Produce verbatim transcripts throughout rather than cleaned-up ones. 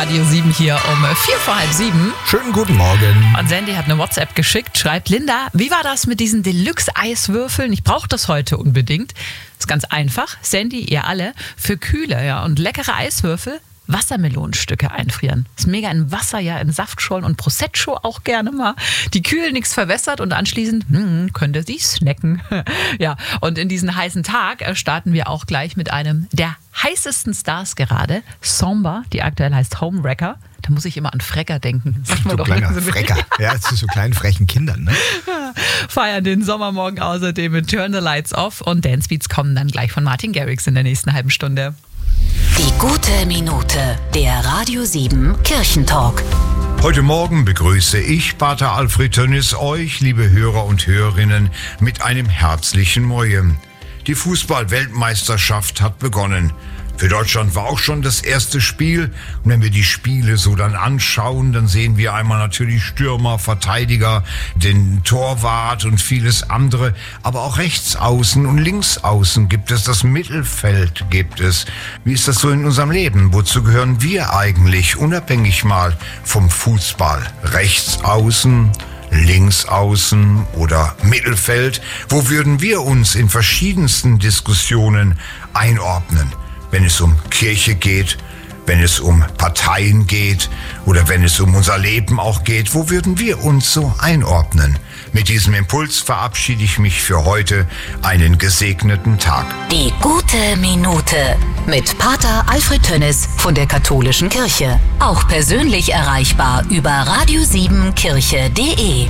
Radio sieben hier um vier vor halb sieben. Schönen guten Morgen. Und Sandy hat eine WhatsApp geschickt, schreibt: Linda, wie war das mit diesen Deluxe-Eiswürfeln? Ich brauche das heute unbedingt. Ist ganz einfach. Sandy, ihr alle, für kühle ja, und leckere Eiswürfel Wassermelonenstücke einfrieren. Ist mega in Wasser, ja, in Saftschollen und Prosecco auch gerne mal. Die kühlen, nichts verwässert und anschließend hm, könnt ihr sie snacken. Ja, und in diesen heißen Tag starten wir auch gleich mit einem der heißesten Stars gerade, Somba, die aktuell heißt Homewrecker. Da muss ich immer an Frecker denken. Sag mal so doch, kleiner Frecker. Ja, zu so kleinen frechen Kindern, ne? Feiern den Sommermorgen außerdem mit Turn the Lights Off und Dance Beats kommen dann gleich von Martin Garrix in der nächsten halben Stunde. Die gute Minute, der Radio sieben Kirchentalk. Heute Morgen begrüße ich, Pater Alfred Tönnis, euch, liebe Hörer und Hörerinnen, mit einem herzlichen Moje. Die Fußball-Weltmeisterschaft hat begonnen. Für Deutschland war auch schon das erste Spiel. Und wenn wir die Spiele so dann anschauen, dann sehen wir einmal natürlich Stürmer, Verteidiger, den Torwart und vieles andere. Aber auch Rechtsaußen und Linksaußen gibt es, das Mittelfeld gibt es. Wie ist das so in unserem Leben? Wozu gehören wir eigentlich, unabhängig mal vom Fußball? Rechtsaußen, Linksaußen oder Mittelfeld? Wo würden wir uns in verschiedensten Diskussionen einordnen? Wenn es um Kirche geht, wenn es um Parteien geht oder wenn es um unser Leben auch geht, wo würden wir uns so einordnen? Mit diesem Impuls verabschiede ich mich für heute. Einen gesegneten Tag. Die gute Minute mit Pater Alfred Tönnis von der Katholischen Kirche. Auch persönlich erreichbar über radio sieben kirche punkt de.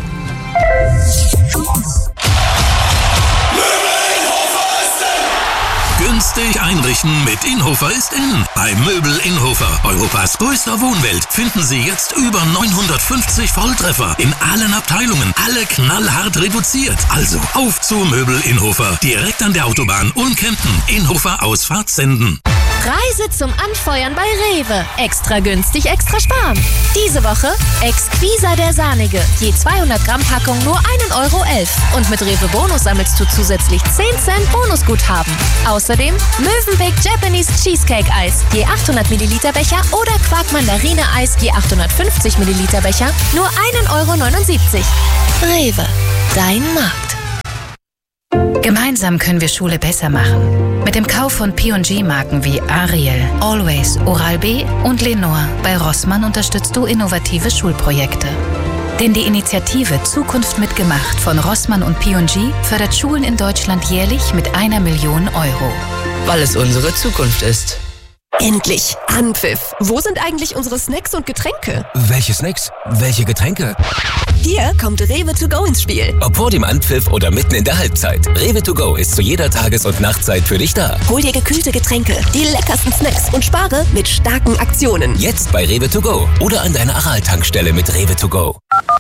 Günstig einrichten mit Inhofer ist in. Bei Möbel Inhofer, Europas größter Wohnwelt, finden Sie jetzt über neunhundertfünfzig Volltreffer in allen Abteilungen. Alle knallhart reduziert. Also auf zu Möbel Inhofer. Direkt an der Autobahn Unkempten. Inhofer Ausfahrt Senden. Preise zum Anfeuern bei Rewe. Extra günstig, extra sparen. Diese Woche Exquisa der Sahnige. Je zweihundert Gramm Packung nur ein Euro elf. Und mit Rewe Bonus sammelst du zusätzlich zehn Cent Bonusguthaben. Außerdem Mövenpick Japanese Cheesecake Eis. Je achthundert Milliliter Becher oder Quark Mandarine Eis. Je achthundertfünfzig Milliliter Becher nur ein Euro neunundsiebzig. Rewe, dein Markt. Gemeinsam können wir Schule besser machen. Mit dem Kauf von P und G-Marken wie Ariel, Always, Oral-B und Lenore bei Rossmann unterstützt du innovative Schulprojekte. Denn die Initiative Zukunft mitgemacht von Rossmann und P und G fördert Schulen in Deutschland jährlich mit einer Million Euro. Weil es unsere Zukunft ist. Endlich! Anpfiff! Wo sind eigentlich unsere Snacks und Getränke? Welche Snacks? Welche Getränke? Hier kommt Rewe to go ins Spiel. Ob vor dem Anpfiff oder mitten in der Halbzeit. Rewe to go ist zu jeder Tages- und Nachtzeit für dich da. Hol dir gekühlte Getränke, die leckersten Snacks und spare mit starken Aktionen. Jetzt bei Rewe to go oder an deiner Aral-Tankstelle mit Rewe to go.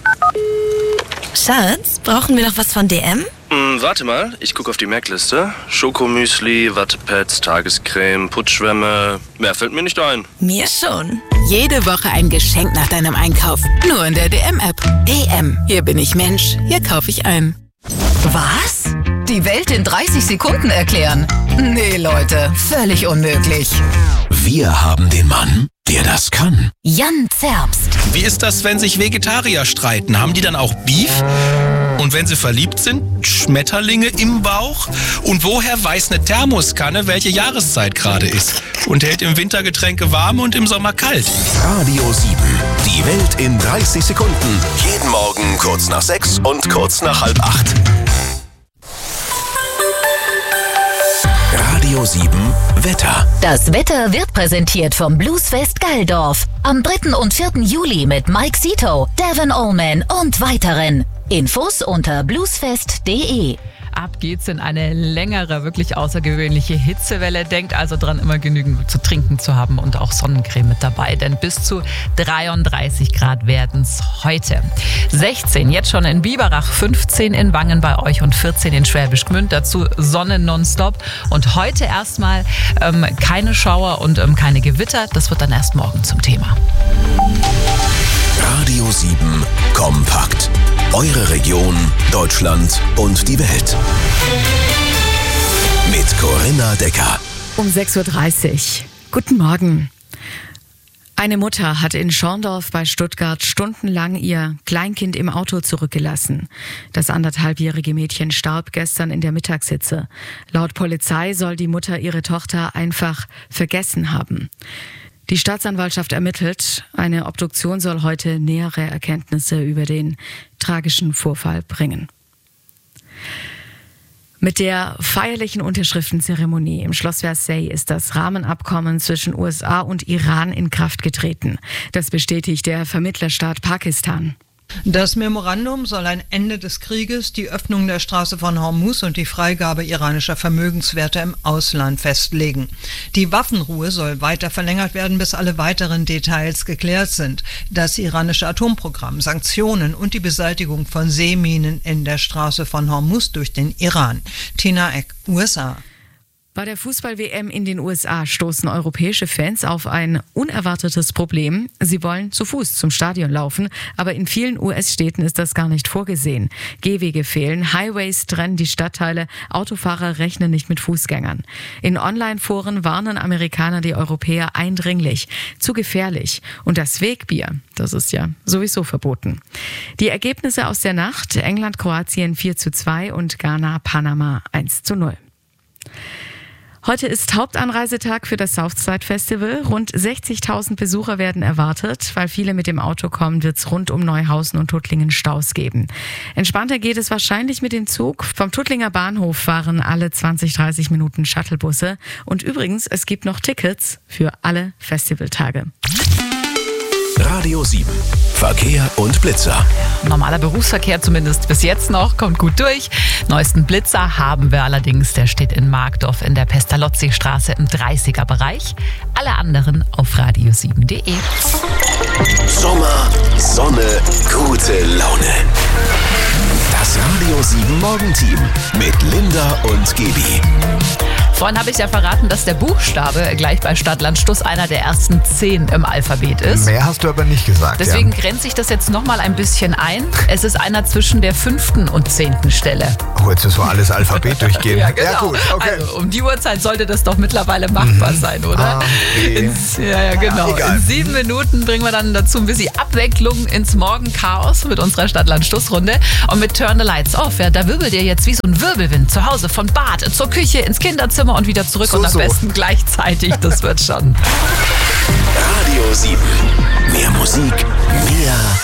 Schatz, brauchen wir noch was von D M? Hm, warte mal, ich gucke auf die Merkliste. Schokomüsli, Wattepads, Tagescreme, Putzschwämme. Mehr fällt mir nicht ein. Mir schon. Jede Woche ein Geschenk nach deinem Einkauf. Nur in der D M-App. D M. Hier bin ich Mensch. Hier kaufe ich ein. Was? Die Welt in dreißig Sekunden erklären? Nee, Leute, völlig unmöglich. Wir haben den Mann, der das kann. Jan Zerbst. Wie ist das, wenn sich Vegetarier streiten? Haben die dann auch Beef? Und wenn sie verliebt sind, Schmetterlinge im Bauch? Und woher weiß eine Thermoskanne, welche Jahreszeit gerade ist? Und hält im Winter Getränke warm und im Sommer kalt? Radio sieben. Die Welt in dreißig Sekunden. Jeden Morgen kurz nach sechs und kurz nach halb acht. Radio sieben Wetter. Das Wetter wird präsentiert vom Bluesfest Galdorf. Am dritten und vierten Juli mit Mike Zito, Devon Allman und weiteren. Infos unter bluesfest punkt de. Ab geht's in eine längere, wirklich außergewöhnliche Hitzewelle. Denkt also dran, immer genügend zu trinken zu haben und auch Sonnencreme mit dabei. Denn bis zu dreiunddreißig Grad werden's heute. sechzehn jetzt schon in Biberach, fünfzehn in Wangen bei euch und vierzehn in Schwäbisch Gmünd. Dazu Sonne nonstop. Und heute erstmal ähm, keine Schauer und ähm, keine Gewitter. Das wird dann erst morgen zum Thema. Radio sieben Kompakt. Eure Region, Deutschland und die Welt. Mit Corinna Decker. Um sechs Uhr dreißig. Guten Morgen. Eine Mutter hat in Schorndorf bei Stuttgart stundenlang ihr Kleinkind im Auto zurückgelassen. Das anderthalbjährige Mädchen starb gestern in der Mittagshitze. Laut Polizei soll die Mutter ihre Tochter einfach vergessen haben. Die Staatsanwaltschaft ermittelt. Eine Obduktion soll heute nähere Erkenntnisse über den tragischen Vorfall bringen. Mit der feierlichen Unterschriftenzeremonie im Schloss Versailles ist das Rahmenabkommen zwischen U S A und Iran in Kraft getreten. Das bestätigt der Vermittlerstaat Pakistan. Das Memorandum soll ein Ende des Krieges, die Öffnung der Straße von Hormuz und die Freigabe iranischer Vermögenswerte im Ausland festlegen. Die Waffenruhe soll weiter verlängert werden, bis alle weiteren Details geklärt sind. Das iranische Atomprogramm, Sanktionen und die Beseitigung von Seeminen in der Straße von Hormuz durch den Iran. Tina Eck, U S A. Bei der Fußball-W M in den U S A stoßen europäische Fans auf ein unerwartetes Problem. Sie wollen zu Fuß zum Stadion laufen, aber in vielen U S-Städten ist das gar nicht vorgesehen. Gehwege fehlen, Highways trennen die Stadtteile, Autofahrer rechnen nicht mit Fußgängern. In Online-Foren warnen Amerikaner die Europäer eindringlich. Zu gefährlich. Und das Wegbier, das ist ja sowieso verboten. Die Ergebnisse aus der Nacht: England, Kroatien vier zu zwei und Ghana, Panama eins zu null. Heute ist Hauptanreisetag für das Southside Festival. Rund sechzigtausend Besucher werden erwartet. Weil viele mit dem Auto kommen, wird es rund um Neuhausen und Tuttlingen Staus geben. Entspannter geht es wahrscheinlich mit dem Zug. Vom Tuttlinger Bahnhof fahren alle zwanzig, dreißig Minuten Shuttlebusse. Und übrigens, es gibt noch Tickets für alle Festivaltage. Radio sieben. Verkehr und Blitzer. Normaler Berufsverkehr zumindest bis jetzt noch, kommt gut durch. Neuesten Blitzer haben wir allerdings, der steht in Markdorf in der Pestalozzi-Straße im dreißiger Bereich. Alle anderen auf radio sieben punkt de. Sommer, Sonne, gute Laune. Das Radio sieben Morgenteam mit Linda und Gaby. Vorhin habe ich ja verraten, dass der Buchstabe gleich bei Stadt-Land-Stuss einer der ersten zehn im Alphabet ist. Mehr hast du aber nicht gesagt. Deswegen ja. grenzt sich das jetzt nochmal ein bisschen ein. Es ist einer zwischen der fünften und zehnten Stelle. Oh, jetzt ist so alles Alphabet durchgehen. Ja, genau. Ja, gut, okay. Also um die Uhrzeit sollte das doch mittlerweile machbar mhm. sein, oder? A, B. Ins, ja, ja, genau. Ja, in sieben Minuten bringen wir dann dazu ein bisschen Abwechslung ins Morgenchaos mit unserer Stadt-Land-Stuss-Runde. Und mit Turn the Lights Off, ja, da wirbelt ihr jetzt wie so ein Wirbelwind zu Hause von Bad zur Küche, ins Kinderzimmer und wieder zurück so, und am so. besten gleichzeitig. Das wird schon. Radio sieben. Mehr Musik, mehr